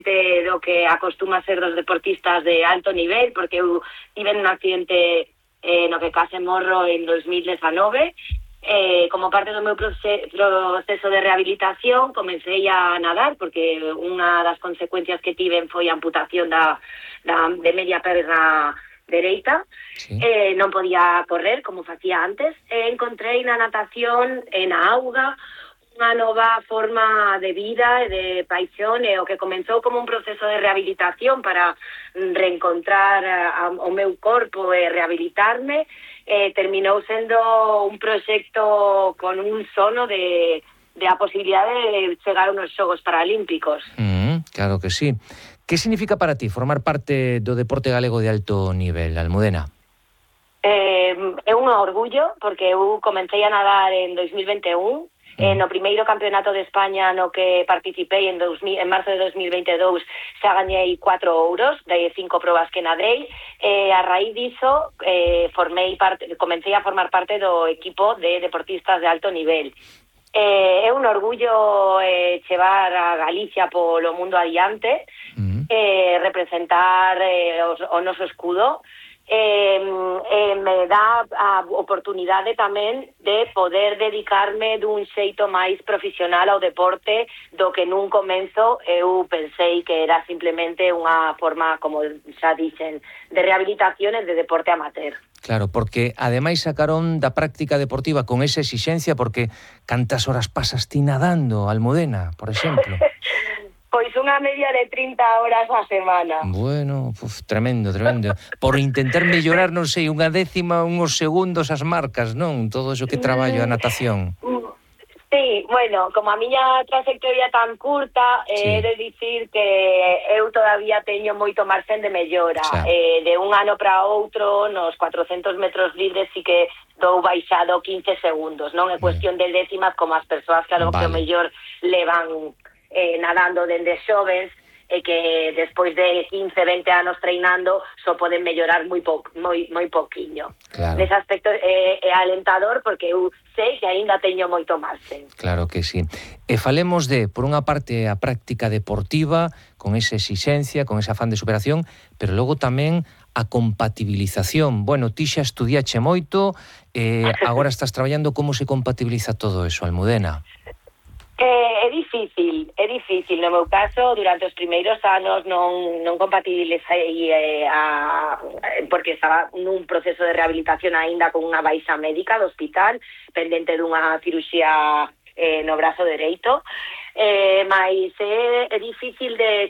do que acostuma ser dos deportistas de alto nivel, porque eu tive un accidente no que case morro en 2019. Como parte do meu proceso de rehabilitación comecei a nadar, porque unha das consecuencias que tiven foi a amputación de media perna dereita. Sí. Non podía correr como facía antes, e encontrei na natación e na auga unha nova forma de vida e de paixón, e o que comenzou como un proceso de rehabilitación para reencontrar o meu corpo e rehabilitarme, terminou sendo un proxecto con un sono de a posibilidade de chegar a unos Xogos Paralímpicos. Claro que sí. Que significa para ti formar parte do deporte galego de alto nivel, Almudena? É un orgullo, porque eu comecei a nadar en 2021, no primeiro campeonato de España no que participei en marzo de 2022 xa gañei 4 ouros de 5 probas que nadei, e a raíz diso comecei a formar parte do equipo de deportistas de alto nivel. É un orgullo chevar a Galicia polo mundo adiante, representar o noso escudo. Me dá a oportunidade tamén de poder dedicarme dun xeito máis profesional ao deporte do que nun comenzo eu pensei que era simplemente unha forma, como xa dixen, de rehabilitación e de deporte amateur. Claro, porque ademais sacaron da práctica deportiva con esa exixencia, porque cantas horas pasas ti nadando, Almudena, por exemplo? Pois unha media de 30 horas a semana. Bueno, tremendo. Por intentar mellorar, non sei, unha décima, uns segundos as marcas, non? Todo eso que traballo a natación. Sí, bueno, como a miña trayectoria tan curta, sí. de dicir que eu todavía teño moito marxen de mellora. De un ano para outro, nos 400 metros libres, sí que dou baixado 15 segundos, non é cuestión de décimas como as persoas que que o mellor levan nadando dende xoves, e que despois de 15, 20 anos treinando só poden mellorar moi poquiño. Claro. Nese aspecto é alentador, porque eu sei que aínda teño moito marxen. Claro que sí. E falemos de, por unha parte, a práctica deportiva, con esa exixencia, con ese afán de superación, pero logo tamén a compatibilización. Bueno, ti xa estudiache moito, agora estás traballando, como se compatibiliza todo eso, Almudena? É difícil. No meu caso, durante os primeiros anos non compatibilizei porque estaba nun proceso de rehabilitación aínda con unha baixa médica do hospital, pendente dunha cirurxía no brazo dereito, mas é difícil de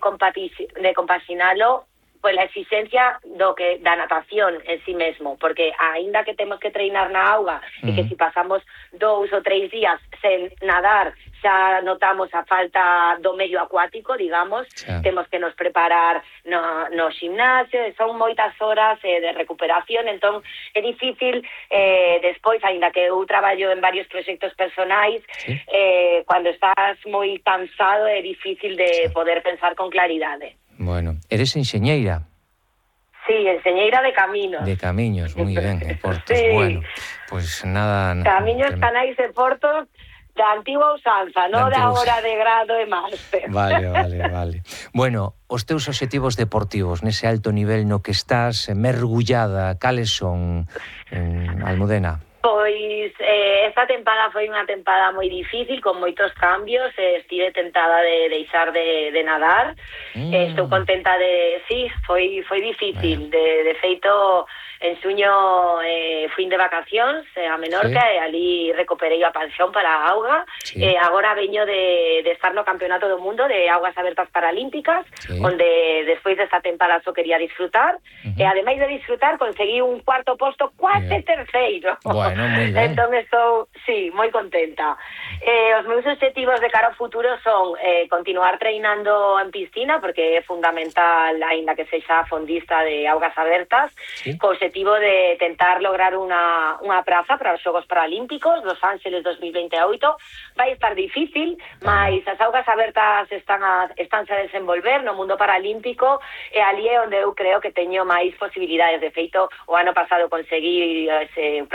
compaxinalo pola exigencia da natación en sí mesmo, porque aínda que temos que treinar na auga e que si pasamos 2 ou 3 días sen nadar xa notamos a falta do medio acuático, digamos, temos que nos preparar no gimnasio, son moitas horas de recuperación, entón é difícil despois, aínda que eu traballo en varios proxectos personais, cando estás moi cansado é difícil de poder pensar con claridade. Bueno, eres enxeñeira. Sí, enxeñeira de caminos. De camiños, moi ben, e portos. Sí. Bueno, pois nada... Camiños, canais e portos da antigua usanza, non da hora de grado e máster. Vale. Bueno, os teus obxectivos deportivos nese alto nivel no que estás mergullada, cales son, Almudena? Pois esta tempada foi unha tempada moi difícil, con moitos cambios, estive tentada de deixar de nadar, estou contenta de... Sí, foi difícil, de feito, en xuño fui de vacacións a Menorca, e ali recuperei a pensión para a auga, e agora veño de estar no Campeonato do Mundo de Augas Abertas Paralímpicas, onde despois desta tempada só quería disfrutar, e ademais de disfrutar conseguí un cuarto posto, quase terceiro. Bueno, moi ben. Entón estou, sí, moi contenta. Os meus obxectivos de cara ao futuro son continuar treinando en piscina, porque é fundamental, aínda que sexa fondista de augas abertas, co obxectivo de tentar lograr unha praza para os Xogos Paralímpicos Los Ángeles 2028. Vai estar difícil, mas as augas abertas estánse a desenvolver no mundo paralímpico, e ali é onde eu creo que teño máis posibilidades. De feito, o ano pasado conseguí proclamarme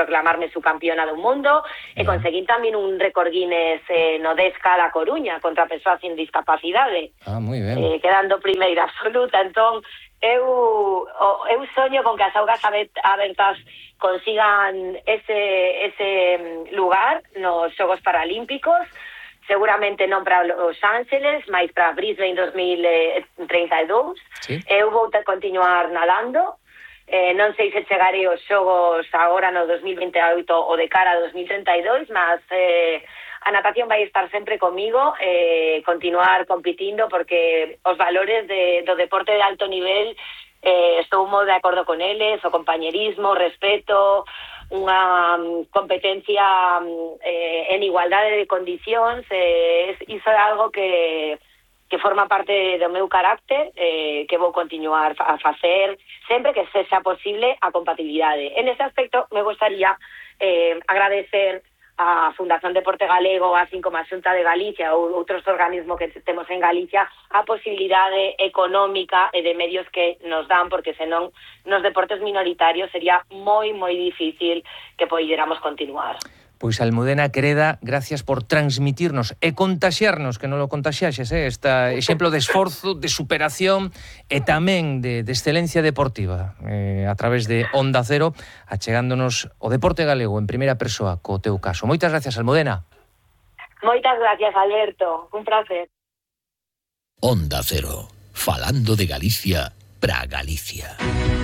é subcampeona do mundo, e conseguín tamén un récord Guinness no 10K da Coruña contra persoas sin discapacidade. Moi ben. Quedando primeira absoluta. Entón, eu soño con que as augas abertas consigan ese lugar nos Xogos Paralímpicos, seguramente non para Los Ángeles, mas para Brisbane 2032. Sí. Eu vou continuar nadando. Non sei se chegarei aos xogos agora no 2028 ou de cara a 2032, mas a natación vai estar sempre comigo, continuar competindo, porque os valores do deporte de alto nivel estou moi de acordo con eles, o compañerismo, o respeto, unha competencia en igualdade de condicións, iso é algo que forma parte do meu carácter, que vou continuar a facer sempre que sexa posible a compatibilidade. En ese aspecto me gustaría agradecer a Fundación Deporte Galego, así como a Xunta de Galicia ou outros organismos que temos en Galicia, a posibilidade económica e de medios que nos dan, porque senón nos deportes minoritarios sería moi difícil que poidéramos continuar. Pois Almudena querida, gracias por transmitirnos e contaxiarnos, que non lo contaxiaxes, este exemplo de esforzo, de superación e tamén de excelencia deportiva a través de Onda Cero, achegándonos o deporte galego en primeira persoa co teu caso. Moitas gracias, Almudena. Moitas gracias, Alberto. Un placer. Onda Cero, falando de Galicia pra Galicia.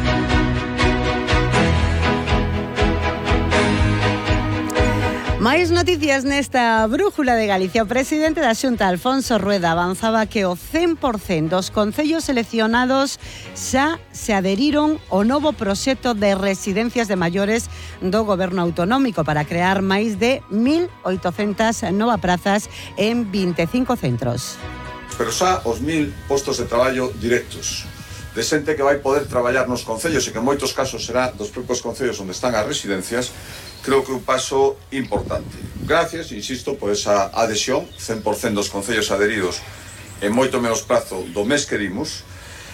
Máis noticias nesta Brújula de Galicia. O presidente da Xunta, Alfonso Rueda, avanzaba que o 100% dos concellos seleccionados xa se adheriron ao novo proxecto de residencias de maiores do Goberno Autonómico para crear máis de 1.800 novas prazas en 25 centros. Pero xa os 1.000 postos de traballo directos de xente que vai poder traballar nos concellos e que en moitos casos será dos propios concellos onde están as residencias, creo que é un paso importante. Gracias, insisto, por esa adhesión, 100% dos concellos adheridos en moito menos prazo do mes que dimos.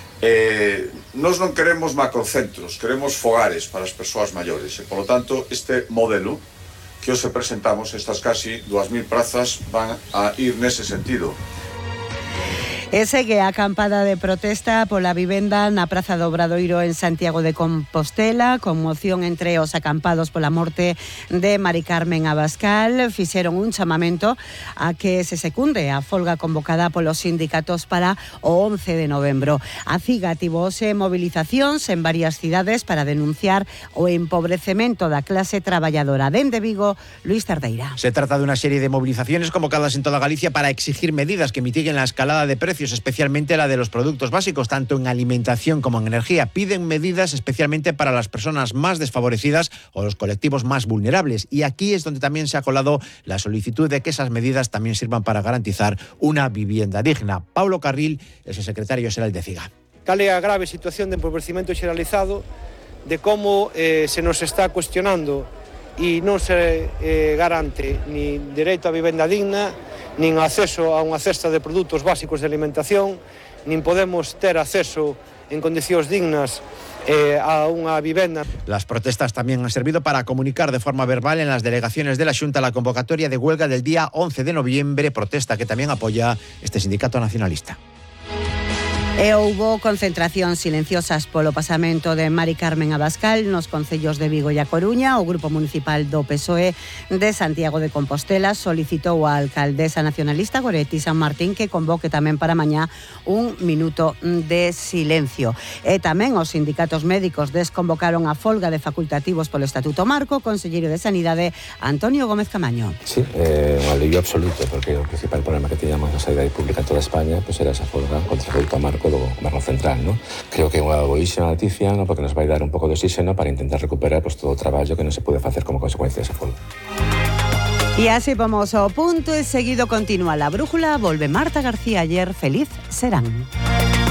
Nós non queremos macrocentros, queremos fogares para as persoas maiores e, polo tanto, este modelo que hoxe presentamos, estas casi 2.000 prazas, van a ir nese sentido. E segue a acampada de protesta pola vivenda na Praza do Obradoiro en Santiago de Compostela. Conmoción entre os acampados pola morte de Mari Carmen Abascal. Fixeron un chamamento a que se secunde a folga convocada polos sindicatos para o 11 de novembro. A CIGA tivose movilizacións en varias cidades para denunciar o empobrecemento da clase traballadora. Dende Vigo, Luis Tardeira. Se trata de unha serie de movilizaciones convocadas en toda Galicia para exigir medidas que mitiguen la escalada de precios, especialmente la de los productos básicos, tanto en alimentación como en energía. Piden medidas especialmente para las personas más desfavorecidas o los colectivos más vulnerables. Y aquí es donde también se ha colado la solicitud de que esas medidas también sirvan para garantizar una vivienda digna. Paulo Carril es el secretario xeral de CIGA. Cal é a grave situación de empobrecimento xeralizado, de como se nos está cuestionando e non se garante ni dereito a vivenda digna, nin acceso a unha cesta de produtos básicos de alimentación, nin podemos ter acceso en condicións dignas a unha vivenda. Las protestas también han servido para comunicar de forma verbal en las delegaciones de la Xunta la convocatoria de huelga del día 11 de noviembre, protesta que también apoya este sindicato nacionalista. E houbo concentracións silenciosas polo pasamento de Mari Carmen Abascal nos concellos de Vigo e A Coruña. O Grupo Municipal do PSOE de Santiago de Compostela solicitou á alcaldesa nacionalista Goretti San Martín que convoque tamén para mañá un minuto de silencio. E tamén os sindicatos médicos desconvocaron a folga de facultativos polo Estatuto Marco. O conselleiro de Sanidade, Antonio Gómez Camaño. Sí, un alivio absoluto, porque o principal problema que teníamos na sanidade pública en toda España pues era esa folga contra o Estatuto Marco do Goberno Central, ¿no? Creo que é unha boísima noticia, ¿no? Porque nos vai dar un pouco de oxígeno para intentar recuperar pues, todo o traballo que non se pode facer como consecuencia desa folga. E así vamos ao punto e seguido continúa la brújula. Volve Marta García ayer. Feliz serán.